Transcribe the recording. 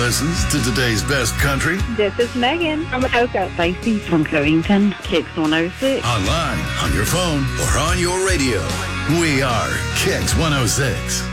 listens to today's best country. This is Megan from Atoka. Stacey from Covington, Kicks 106. Online, on your phone, or on your radio. We are Kicks 106.